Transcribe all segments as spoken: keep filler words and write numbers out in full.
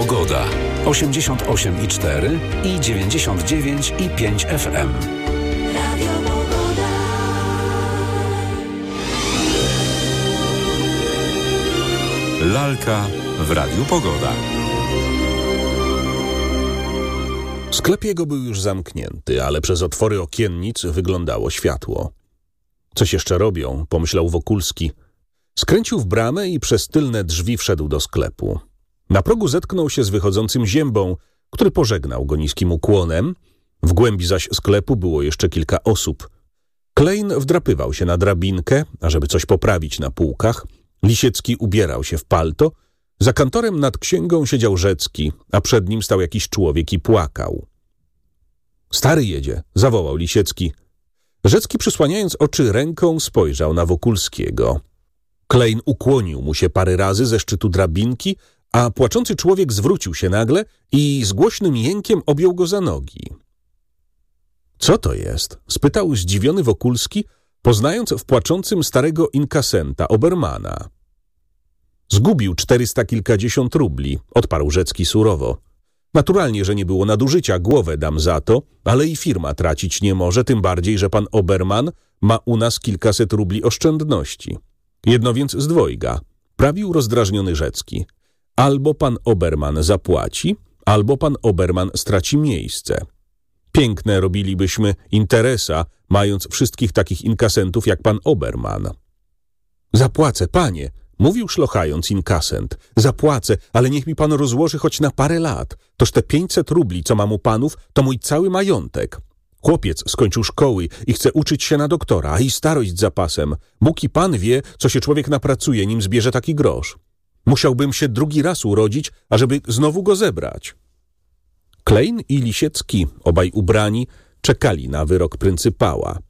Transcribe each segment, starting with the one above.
Pogoda. osiemdziesiąt osiem i cztery i dziewięćdziesiąt dziewięć i pięć F M. Radio Pogoda. Lalka w Radiu Pogoda. Sklep jego był już zamknięty, ale przez otwory okiennic wyglądało światło. Coś jeszcze robią, pomyślał Wokulski. Skręcił w bramę i przez tylne drzwi wszedł do sklepu. Na progu zetknął się z wychodzącym Ziębą, który pożegnał go niskim ukłonem. W głębi zaś sklepu było jeszcze kilka osób. Klein wdrapywał się na drabinkę, ażeby coś poprawić na półkach. Lisiecki ubierał się w palto. Za kantorem nad księgą siedział Rzecki, a przed nim stał jakiś człowiek i płakał. Stary jedzie, zawołał Lisiecki. Rzecki, przysłaniając oczy ręką, spojrzał na Wokulskiego. Klein ukłonił mu się parę razy ze szczytu drabinki, a płaczący człowiek zwrócił się nagle i z głośnym jękiem objął go za nogi. Co to jest? Spytał zdziwiony Wokulski, poznając w płaczącym starego inkasenta Obermana. Zgubił czterysta kilkadziesiąt rubli, odparł Rzecki surowo. Naturalnie, że nie było nadużycia, głowę dam za to, ale i firma tracić nie może, tym bardziej, że pan Oberman ma u nas kilkaset rubli oszczędności. Jedno więc z dwojga, prawił rozdrażniony Rzecki. Albo pan Oberman zapłaci, albo pan Oberman straci miejsce. Piękne robilibyśmy interesa, mając wszystkich takich inkasentów jak pan Oberman. Zapłacę, panie, mówił szlochając inkasent. Zapłacę, ale niech mi pan rozłoży choć na parę lat. Toż te pięćset rubli, co mam u panów, to mój cały majątek. Chłopiec skończył szkoły i chce uczyć się na doktora, a i starość za pasem. Bóg i pan wie, co się człowiek napracuje, nim zbierze taki grosz. Musiałbym się drugi raz urodzić, ażeby znowu go zebrać. Klein i Lisiecki, obaj ubrani, czekali na wyrok pryncypała.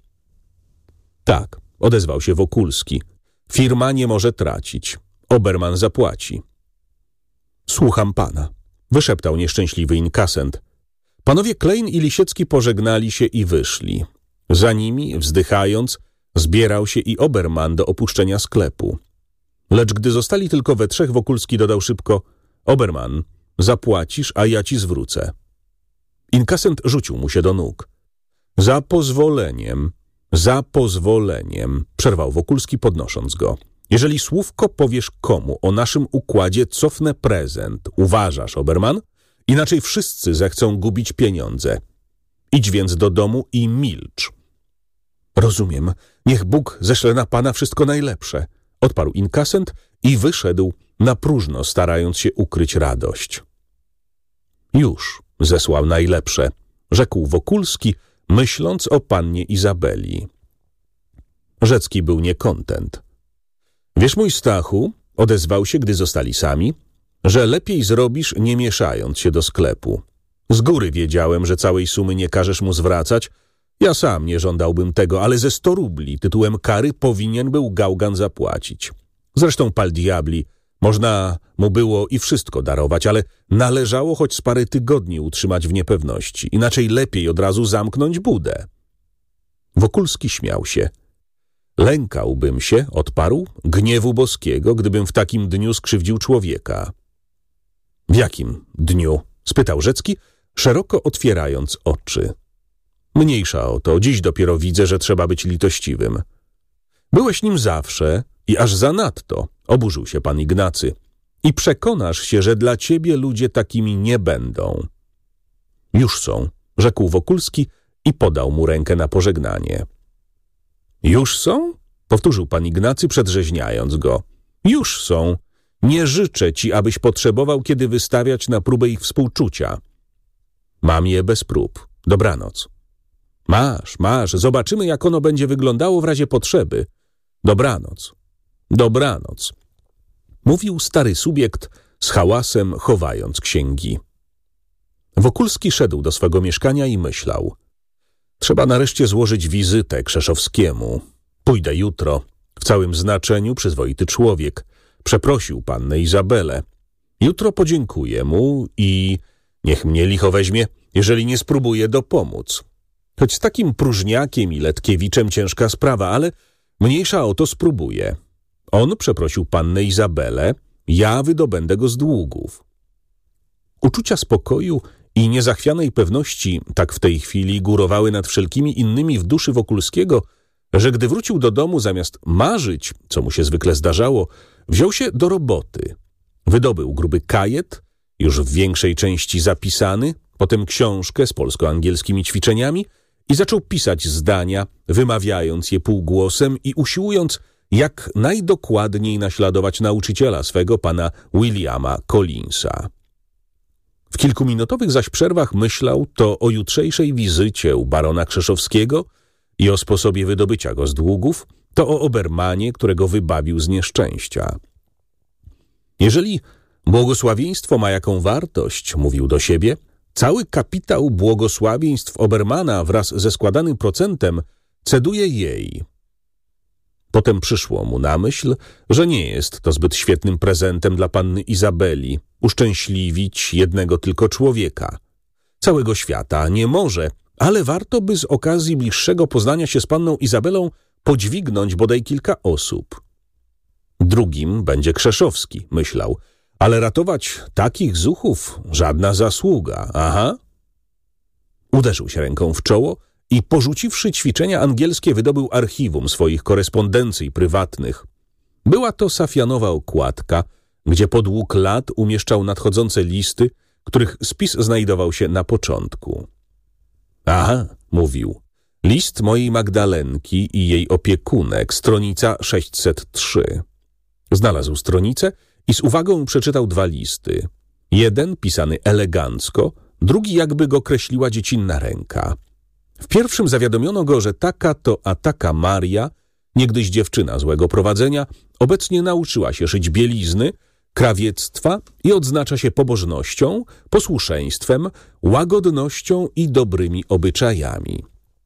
Tak, odezwał się Wokulski. Firma nie może tracić. Oberman zapłaci. Słucham pana, wyszeptał nieszczęśliwy inkasent. Panowie Klein i Lisiecki pożegnali się i wyszli. Za nimi, wzdychając, zbierał się i Oberman do opuszczenia sklepu. Lecz gdy zostali tylko we trzech, Wokulski dodał szybko: Oberman, zapłacisz, a ja ci zwrócę. Inkasent rzucił mu się do nóg. Za pozwoleniem, za pozwoleniem, przerwał Wokulski, podnosząc go. Jeżeli słówko powiesz komu o naszym układzie, cofnę prezent. Uważasz, Oberman? Inaczej wszyscy zechcą gubić pieniądze. Idź więc do domu i milcz. Rozumiem. Niech Bóg ześle na pana wszystko najlepsze, odparł inkasent i wyszedł na próżno, starając się ukryć radość. Już zesłał najlepsze, rzekł Wokulski, myśląc o pannie Izabeli. Rzecki był niekontent. Wiesz, mój Stachu, odezwał się, gdy zostali sami, że lepiej zrobisz, nie mieszając się do sklepu. Z góry wiedziałem, że całej sumy nie każesz mu zwracać. Ja sam nie żądałbym tego, ale ze sto rubli tytułem kary powinien był gałgan zapłacić. Zresztą pal diabli, można mu było i wszystko darować, ale należało choć z parę tygodni utrzymać w niepewności. Inaczej lepiej od razu zamknąć budę. Wokulski śmiał się. Lękałbym się, odparł, gniewu boskiego, gdybym w takim dniu skrzywdził człowieka. W jakim dniu? Spytał Rzecki, szeroko otwierając oczy. Mniejsza o to, dziś dopiero widzę, że trzeba być litościwym. Byłeś nim zawsze i aż zanadto, oburzył się pan Ignacy. I przekonasz się, że dla ciebie ludzie takimi nie będą. Już są, rzekł Wokulski i podał mu rękę na pożegnanie. Już są? Powtórzył pan Ignacy, przedrzeźniając go. Już są. Nie życzę ci, abyś potrzebował kiedy wystawiać na próbę ich współczucia. Mam je bez prób. Dobranoc. Masz, masz. Zobaczymy, jak ono będzie wyglądało w razie potrzeby. Dobranoc. Dobranoc. Mówił stary subiekt z hałasem, chowając księgi. Wokulski szedł do swego mieszkania i myślał. Trzeba nareszcie złożyć wizytę Krzeszowskiemu. Pójdę jutro. W całym znaczeniu przyzwoity człowiek. Przeprosił pannę Izabelę. Jutro podziękuję mu i niech mnie licho weźmie, jeżeli nie spróbuje dopomóc. Choć z takim próżniakiem i Letkiewiczem ciężka sprawa, ale mniejsza o to spróbuję. On przeprosił pannę Izabelę, ja wydobędę go z długów. Uczucia spokoju i niezachwianej pewności tak w tej chwili górowały nad wszelkimi innymi w duszy Wokulskiego, że gdy wrócił do domu, zamiast marzyć, co mu się zwykle zdarzało, wziął się do roboty. Wydobył gruby kajet, już w większej części zapisany, potem książkę z polsko-angielskimi ćwiczeniami i zaczął pisać zdania, wymawiając je półgłosem i usiłując jak najdokładniej naśladować nauczyciela swego, pana Williama Collinsa. W kilkuminutowych zaś przerwach myślał to o jutrzejszej wizycie u barona Krzeszowskiego i o sposobie wydobycia go z długów, to o Obermanie, którego wybawił z nieszczęścia. Jeżeli błogosławieństwo ma jaką wartość, mówił do siebie, cały kapitał błogosławieństw Obermana wraz ze składanym procentem ceduje jej. Potem przyszło mu na myśl, że nie jest to zbyt świetnym prezentem dla panny Izabeli uszczęśliwić jednego tylko człowieka. Całego świata nie może, ale warto by z okazji bliższego poznania się z panną Izabelą podźwignąć bodaj kilka osób. Drugim będzie Krzeszowski, myślał, ale ratować takich zuchów żadna zasługa, aha. Uderzył się ręką w czoło i porzuciwszy ćwiczenia angielskie wydobył archiwum swoich korespondencji prywatnych. Była to safianowa okładka, gdzie podług lat umieszczał nadchodzące listy, których spis znajdował się na początku. Aha, mówił, list mojej Magdalenki i jej opiekunek, stronica sześćset trzy. Znalazł stronicę i z uwagą przeczytał dwa listy. Jeden pisany elegancko, drugi jakby go kreśliła dziecinna ręka. W pierwszym zawiadomiono go, że taka to a taka Maria, niegdyś dziewczyna złego prowadzenia, obecnie nauczyła się szyć bielizny, krawiectwa i odznacza się pobożnością, posłuszeństwem, łagodnością i dobrymi obyczajami.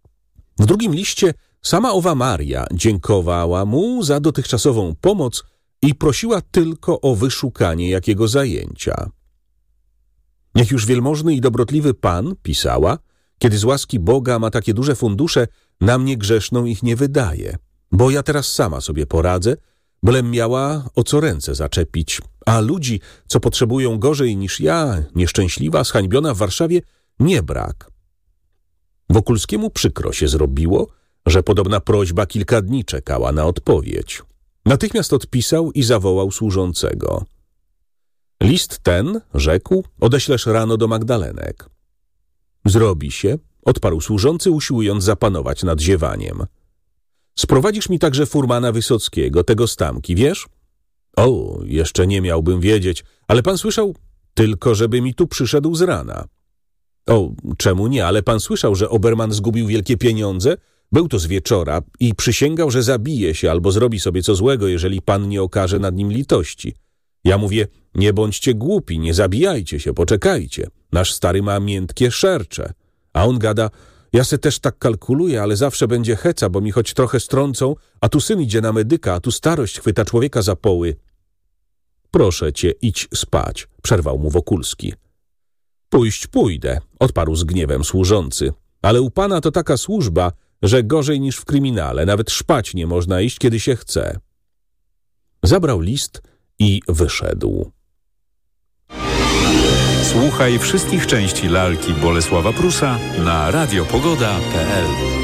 W drugim liście sama owa Maria dziękowała mu za dotychczasową pomoc i prosiła tylko o wyszukanie jakiego zajęcia. Niech już wielmożny i dobrotliwy pan, pisała, kiedy z łaski Boga ma takie duże fundusze, na mnie grzeszną ich nie wydaje, bo ja teraz sama sobie poradzę, bylem miała o co ręce zaczepić, a ludzi, co potrzebują gorzej niż ja, nieszczęśliwa, zhańbiona w Warszawie, nie brak. Wokulskiemu przykro się zrobiło, że podobna prośba kilka dni czekała na odpowiedź. Natychmiast odpisał i zawołał służącego. List ten, rzekł, odeślesz rano do Magdalenek. Zrobi się, odparł służący, usiłując zapanować nad ziewaniem. Sprowadzisz mi także furmana Wysockiego, tego z Tamki, wiesz? O, jeszcze nie miałbym wiedzieć, ale pan słyszał? Tylko żeby mi tu przyszedł z rana. O, czemu nie, ale pan słyszał, że Oberman zgubił wielkie pieniądze? Był to z wieczora i przysięgał, że zabije się albo zrobi sobie co złego, jeżeli pan nie okaże nad nim litości. Ja mówię, nie bądźcie głupi, nie zabijajcie się, poczekajcie. Nasz stary ma miętkie szercze. A on gada, ja se też tak kalkuluję, ale zawsze będzie heca, bo mi choć trochę strącą, a tu syn idzie na medyka, a tu starość chwyta człowieka za poły. Proszę cię, idź spać, przerwał mu Wokulski. Pójść pójdę, odparł z gniewem służący, ale u pana to taka służba, że gorzej niż w kryminale, nawet szpać nie można iść, kiedy się chce. Zabrał list i wyszedł. Słuchaj wszystkich części lalki Bolesława Prusa na radiopogoda kropka pe el.